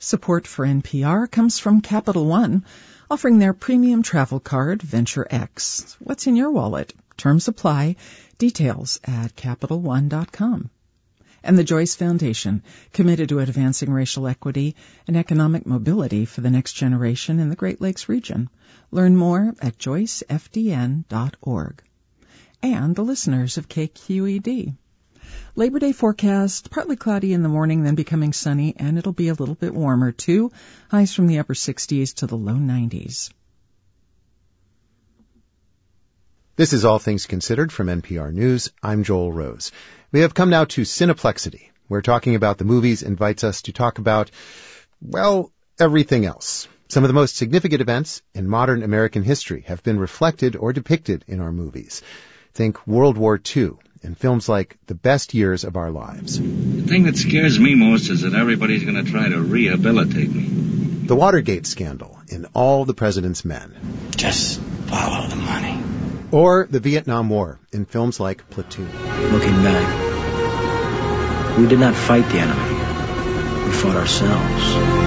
Support for NPR comes from Capital One, offering their premium travel card, Venture X. What's in your wallet? Terms apply. Details at CapitalOne.com. And the Joyce Foundation, committed to advancing racial equity and economic mobility for the next generation in the Great Lakes region. Learn more at joycefdn.org. And the listeners of KQED. Labor Day forecast, partly cloudy in the morning, then becoming sunny, and it'll be a little bit warmer, too. Highs from the upper 60s to the low 90s. This is All Things Considered from NPR News. I'm Joel Rose. We have come now to Cineplexity, where talking about the movies invites us to talk about, well, everything else. Some of the most significant events in modern American history have been reflected or depicted in our movies. Think World War II. In films like The Best Years of Our Lives. The thing that scares me most is that everybody's going to try to rehabilitate me. The Watergate scandal in All the President's Men. Just follow the money. Or the Vietnam War in films like Platoon. Looking back, we did not fight the enemy. We fought ourselves.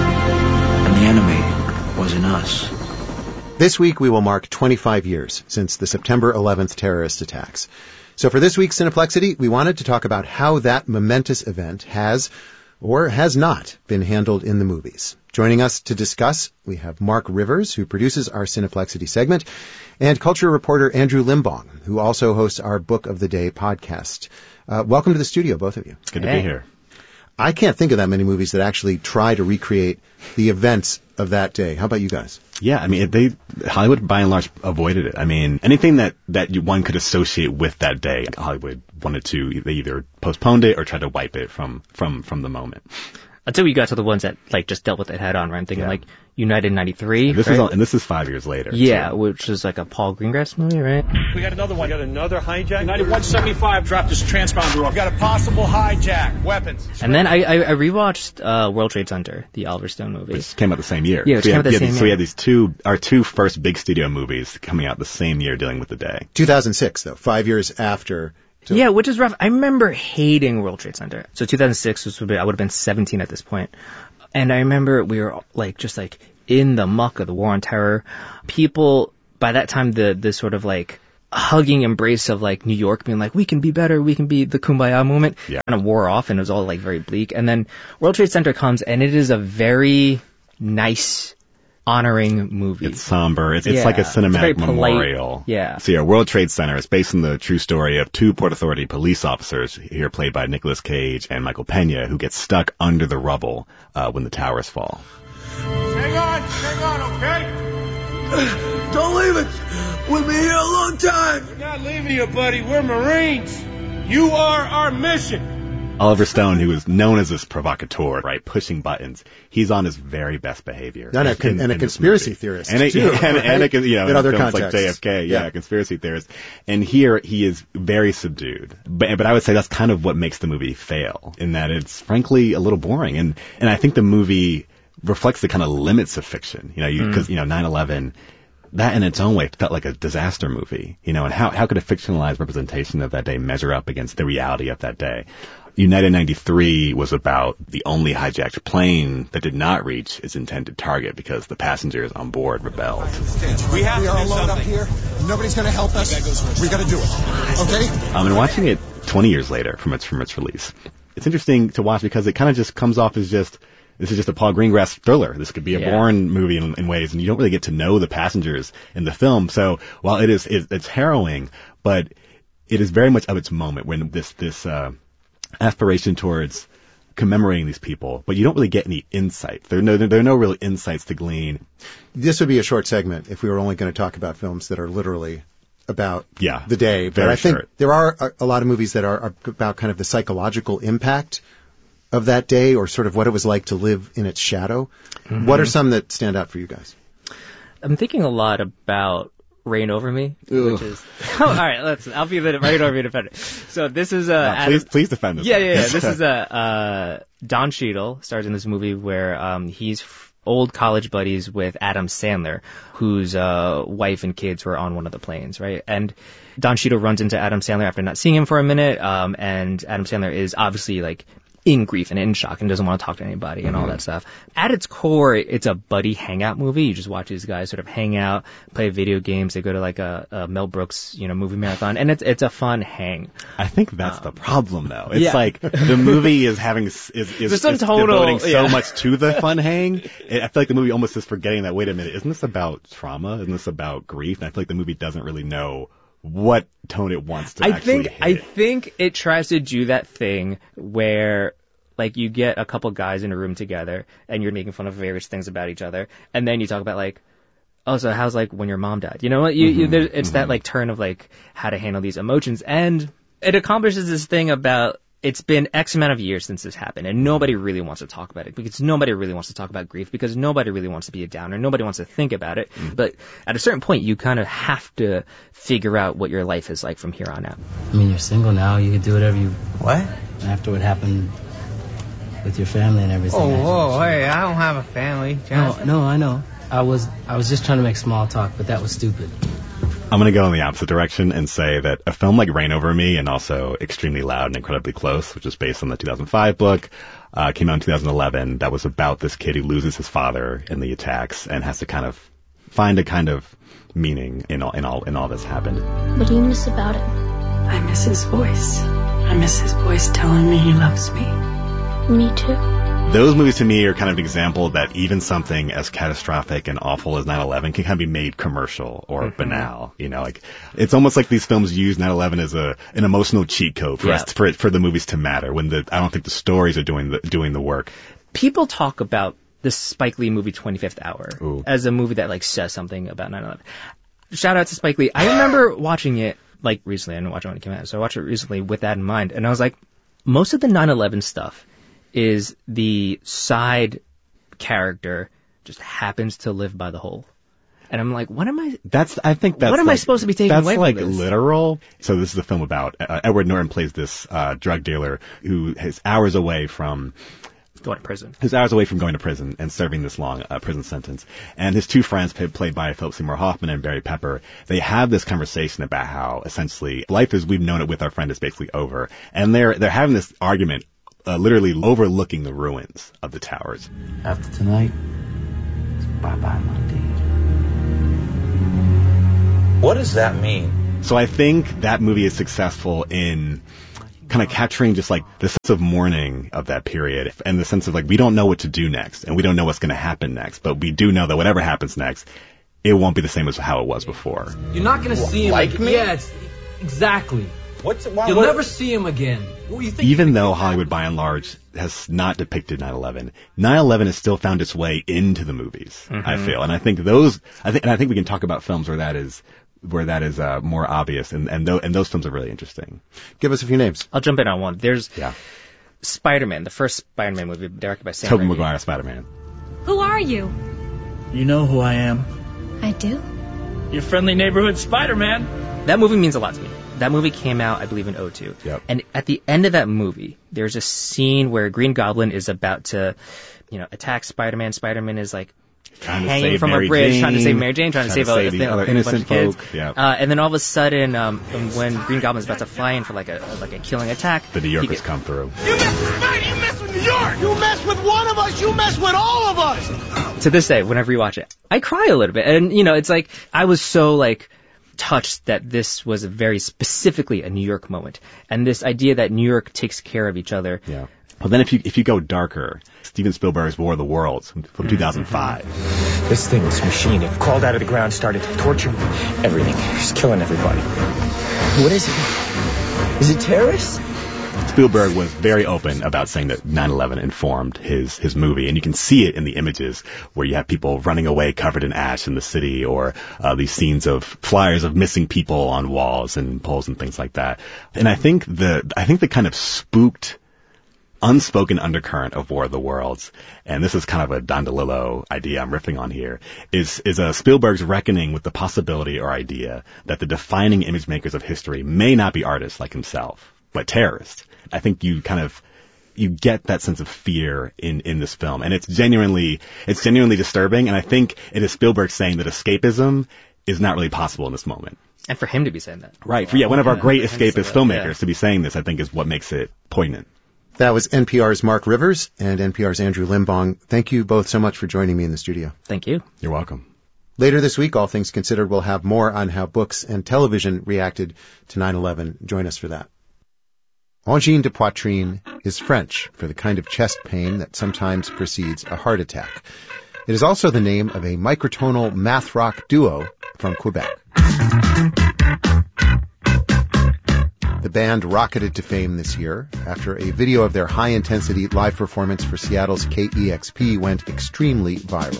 And the enemy was in us. This week we will mark 25 years since the September 11th terrorist attacks. So for this week's Cineplexity, we wanted to talk about how that momentous event has or has not been handled in the movies. Joining us to discuss, we have Mark Rivers, who produces our Cineplexity segment, and culture reporter Andrew Limbong, who also hosts our Book of the Day podcast. Welcome to the studio, both of you. It's good to be here. I can't think of that many movies that actually try to recreate the events of that day. How about you guys? Yeah, I mean, Hollywood by and large avoided it. I mean, anything that one could associate with that day, Hollywood wanted to, they either postponed it or tried to wipe it from the moment. Until we got to the ones that just dealt with it head on, right? I'm thinking like United 93. And this is 5 years later. Yeah, so. Which is like a Paul Greengrass movie, right? We got another one. We got another hijack. United 175 dropped his transponder off. We got a possible hijack. Weapons. And then I rewatched World Trade Center, the Oliver Stone movie. Which came out the same year. Yeah, which came out the same year. So we had these our two first big studio movies coming out the same year dealing with the day. 2006, though, 5 years after. Yeah, which is rough. I remember hating World Trade Center. So 2006 I would have been 17 at this point. And I remember we were just in the muck of the war on terror. People, by that time, the sort of hugging embrace of New York being we can be better, we can be the Kumbaya movement, kind of wore off, and it was all very bleak. And then World Trade Center comes, and it is a very nice, honoring movie. It's somber. It's like a cinematic memorial. Yeah. So World Trade Center is based on the true story of two Port Authority police officers, here played by Nicolas Cage and Michael Pena, who get stuck under the rubble when the towers fall. Hang on, okay? Don't leave it. We'll be here a long time. We're not leaving you, buddy. We're Marines. You are our mission. Oliver Stone, who is known as this provocateur, right, pushing buttons, he's on his very best behavior. And a conspiracy theorist, too. And in other contexts. Like JFK, conspiracy theorist. And here he is very subdued. But I would say that's kind of what makes the movie fail, in that it's frankly a little boring. And I think the movie reflects the kind of limits of fiction, because 9/11, that in its own way felt like a disaster movie, and how could a fictionalized representation of that day measure up against the reality of that day? United 93 was about the only hijacked plane that did not reach its intended target because the passengers on board rebelled. We are alone up here. Nobody's going to help us. We got to do it. Okay? And watching it 20 years later from its release, it's interesting to watch because it kind of just comes off as this is just a Paul Greengrass thriller. This could be a Bourne movie in ways, and you don't really get to know the passengers in the film. So while it's harrowing, but it is very much of its moment when this aspiration towards commemorating these people, but you don't really get any insight. There are no real insights to glean. This would be a short segment if we were only going to talk about films that are literally about the day. But I think there are a lot of movies that are about kind of the psychological impact of that day, or sort of what it was like to live in its shadow. Mm-hmm. What are some that stand out for you guys? I'm thinking a lot about Reign Over Me, which is all right. I'll be the Reign Over Me defender. So this is please defend this. Yeah. This is Don Cheadle stars in this movie where he's old college buddies with Adam Sandler, whose wife and kids were on one of the planes, right? And Don Cheadle runs into Adam Sandler after not seeing him for a minute, and Adam Sandler is obviously in grief and in shock and doesn't want to talk to anybody and all that stuff. At its core, it's a buddy hangout movie. You just watch these guys sort of hang out, play video games. They go to like a Mel Brooks, movie marathon, and it's a fun hang. I think that's the problem, though. It's like the movie is having is devoting so much to the fun hang. I feel like the movie almost is forgetting that. Wait a minute, isn't this about trauma? Isn't this about grief? And I feel like the movie doesn't really know what tone it wants to actually hit. I think it tries to do that thing where, like, you get a couple guys in a room together and you're making fun of various things about each other, and then you talk about, like, oh, so how's, like, when your mom died? You know what? It's that, like, turn of, like, how to handle these emotions. And it accomplishes this thing about, it's been X amount of years since this happened, and nobody really wants to talk about it, because nobody really wants to talk about grief, because nobody really wants to be a downer, nobody wants to think about it. But at a certain point, you kind of have to figure out what your life is like from here on out. I mean, you're single now, you can do whatever you... What? After what happened with your family and everything. Oh, whoa, hey, I don't have a family, Jonathan. No, I know. I was just trying to make small talk, but that was stupid. I'm going to go in the opposite direction and say that a film like Reign Over Me, and also Extremely Loud and Incredibly Close, which is based on the 2005 book, came out in 2011, that was about this kid who loses his father in the attacks and has to kind of find a kind of meaning in all that's happened. What do you miss about it? I miss his voice. I miss his voice telling me he loves me. Me too. Those movies to me are kind of an example that even something as catastrophic and awful as 9/11 can kind of be made commercial or banal. Like it's almost like these films use 9/11 as an emotional cheat code for the movies to matter, when I don't think the stories are doing the work. People talk about the Spike Lee movie 25th Hour as a movie that like says something about 9/11. Shout out to Spike Lee. I remember watching it like recently. I didn't watch it when it came out, so I watched it recently with that in mind, and I was like, most of the 9/11 stuff is the side character just happens to live by the hole. And I'm like, what am I supposed to be taking away from this? That's like literal. So this is a film about, Edward Norton plays this, drug dealer who is hours away from going to prison. Who's hours away from going to prison and serving this long prison sentence. And his two friends, played by Philip Seymour Hoffman and Barry Pepper, they have this conversation about how essentially life as we've known it with our friend is basically over. And they're having this argument, literally overlooking the ruins of the towers. After tonight, it's bye-bye, Monty. What does that mean? So I think that movie is successful in kind of capturing just like the sense of mourning of that period, and the sense of like we don't know what to do next, and we don't know what's going to happen next, but we do know that whatever happens next, it won't be the same as how it was before. You're not going to see him like me? Yeah, exactly. You'll never see him again. Even though Hollywood, by and large, has not depicted 9/11, 9/11 has still found its way into the movies. I feel, and I think we can talk about films where that is more obvious, and those films are really interesting. Give us a few names. I'll jump in on one. There's Spider-Man, the first Spider-Man movie directed by Sam Raimi. Tobey Maguire, Spider-Man. Who are you? You know who I am. I do. Your friendly neighborhood Spider-Man. That movie means a lot to me. That movie came out, I believe, in 2002. Yep. And at the end of that movie, there's a scene where Green Goblin is about to, attack Spider-Man. Spider-Man is like hanging from a bridge, trying to save Mary Jane, trying to save the other innocent kids. folk. Yeah. And then all of a sudden, when Green Goblin is about to fly in for like a killing attack, the New Yorkers come through. You mess with Spidey, you mess with New York. You mess with one of us, you mess with all of us. To this day, whenever you watch it, I cry a little bit, and it's like I was so like touched that this was very specifically a New York moment, and this idea that New York takes care of each other. Yeah. Well, then if you go darker, Steven Spielberg's War of the Worlds from 2005. This thing, this machine, it crawled out of the ground, started to torture everything, just killing everybody. What is it? Is it terrorists? Spielberg was very open about saying that 9/11 informed his movie, and you can see it in the images where you have people running away covered in ash in the city, or these scenes of flyers of missing people on walls and poles and things like that. And I think the kind of spooked, unspoken undercurrent of War of the Worlds, and this is kind of a Don DeLillo idea I'm riffing on here, is Spielberg's reckoning with the possibility or idea that the defining image makers of history may not be artists like himself, but terrorists. I think you get that sense of fear in this film, and it's genuinely disturbing, and I think it is Spielberg saying that escapism is not really possible in this moment. And for him to be saying that. Right. One of our great escapist filmmakers to be saying this, I think, is what makes it poignant. That was NPR's Mark Rivers and NPR's Andrew Limbong. Thank you both so much for joining me in the studio. Thank you. You're welcome. Later this week, All Things Considered, we'll have more on how books and television reacted to 9/11. Join us for that. Angine de Poitrine is French for the kind of chest pain that sometimes precedes a heart attack. It is also the name of a microtonal math rock duo from Quebec. The band rocketed to fame this year after a video of their high-intensity live performance for Seattle's KEXP went extremely viral.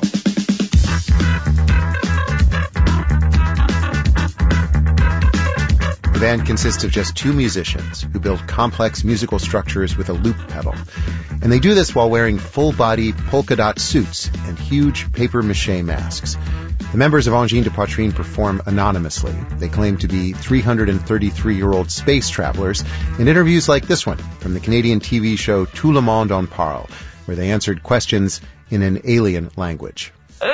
The band consists of just two musicians who build complex musical structures with a loop pedal. And they do this while wearing full-body polka dot suits and huge papier-mâché masks. The members of Angine de Poitrine perform anonymously. They claim to be 333-year-old space travelers in interviews like this one from the Canadian TV show Tout le monde en parle, where they answered questions in an alien language.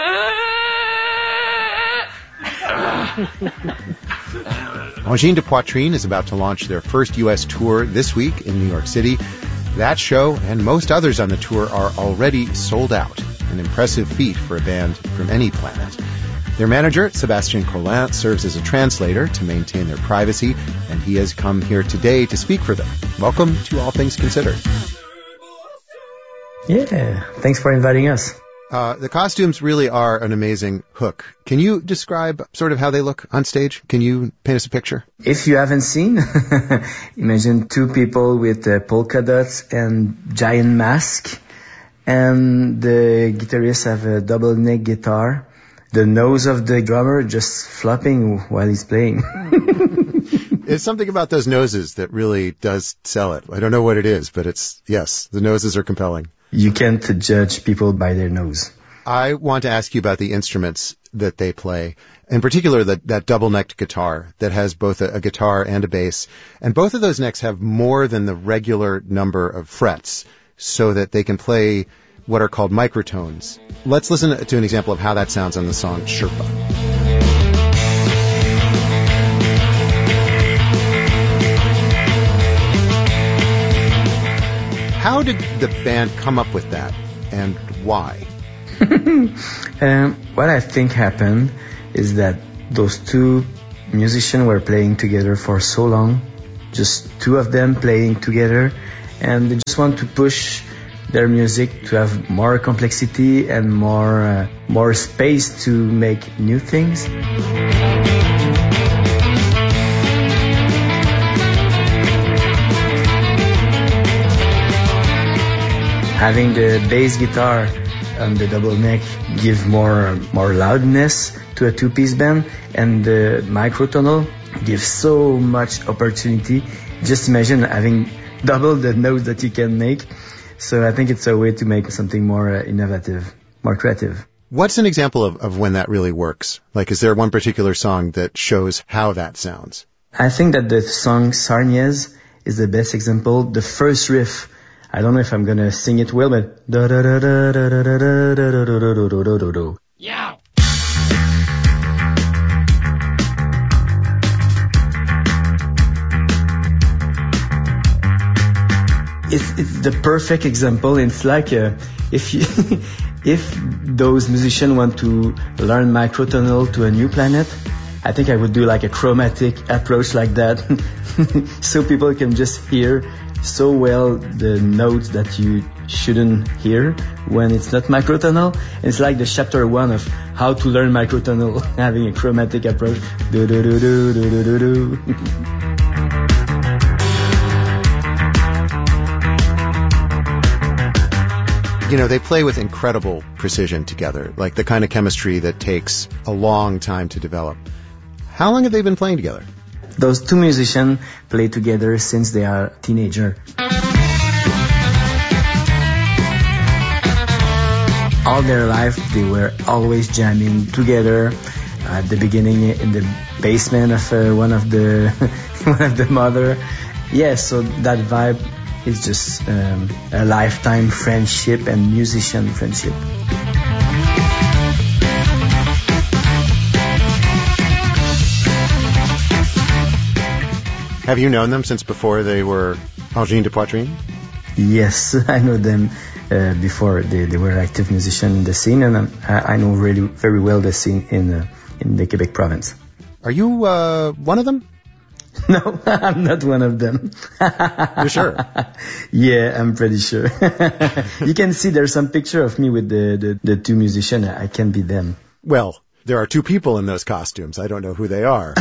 Angine de Poitrine is about to launch their first U.S. tour this week in New York City. That show and most others on the tour are already sold out, an impressive feat for a band from any planet. Their manager, Sébastien Collin, serves as a translator to maintain their privacy, and he has come here today to speak for them. Welcome to All Things Considered. Yeah, thanks for inviting us. The costumes really are an amazing hook. Can you describe sort of how they look on stage? Can you paint us a picture? If you haven't seen, imagine two people with polka dots and giant mask, and the guitarists have a double neck guitar. The nose of the drummer just flopping while he's playing. It's something about those noses that really does sell it. I don't know what it is, but yes, the noses are compelling. You can't judge people by their nose. I want to ask you about the instruments that they play, in particular that double-necked guitar that has both a guitar and a bass. And both of those necks have more than the regular number of frets so that they can play what are called microtones. Let's listen to an example of how that sounds on the song Sherpa. How did the band come up with that, and why? What I think happened is that those two musicians were playing together for so long, just two of them playing together, and they just want to push their music to have more complexity and more space to make new things. Having the bass guitar on the double neck give more loudness to a two-piece band, and the microtonal gives so much opportunity. Just imagine having double the notes that you can make. So I think it's a way to make something more innovative, more creative. What's an example of when that really works? Like, is there one particular song that shows how that sounds? I think that the song Sarniez is the best example. The first riff, I don't know if I'm gonna sing it well, but Yeah. It's the perfect example. It's like if those musicians want to learn microtonal to a new planet, I think I would do like a chromatic approach like that, so people can just hear so well the notes that you shouldn't hear when it's not microtonal. It's like the chapter 1 of how to learn microtonal, having a chromatic approach. Do do do do do do do. You know, they play with incredible precision together, like the kind of chemistry that takes a long time to develop. How long have they been playing together? Those two musicians play together since they are teenagers. All their life, they were always jamming together. At the beginning, in the basement of one of the mother. Yeah, so that vibe is just a lifetime friendship and musician friendship. Have you known them since before they were Angine de Poitrine? Yes, I know them before they were active musicians in the scene, and I know really very well the scene in the Quebec province. Are you one of them? No, I'm not one of them. You're sure? Yeah, I'm pretty sure. You can see there's some picture of me with the two musicians. I can be them. Well, there are two people in those costumes. I don't know who they are.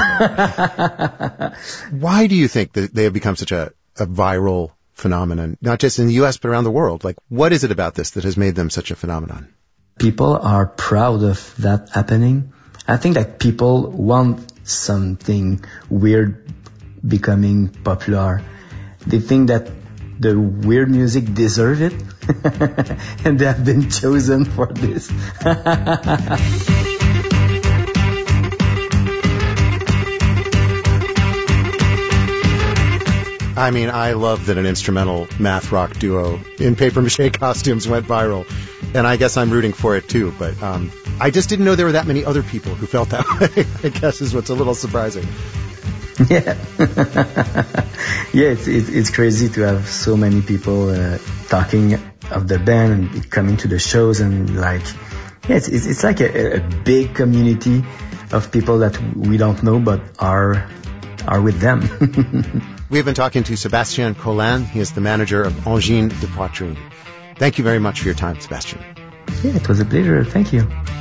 Why do you think that they have become such a viral phenomenon, not just in the U.S., but around the world? Like, what is it about this that has made them such a phenomenon? People are proud of that happening. I think that people want something weird becoming popular. They think that the weird music deserve it, and they have been chosen for this. I mean, I love that an instrumental math rock duo in papier-mâché costumes went viral, and I guess I'm rooting for it too, but I just didn't know there were that many other people who felt that way, I guess is what's a little surprising. Yeah. Yeah, it's crazy to have so many people talking of the band and coming to the shows, and like, yeah, it's like a big community of people that we don't know but are with them. We've been talking to Sébastien Collin. He is the manager of Engines de Poitrine. Thank you very much for your time, Sébastien. Yeah, it was a pleasure. Thank you.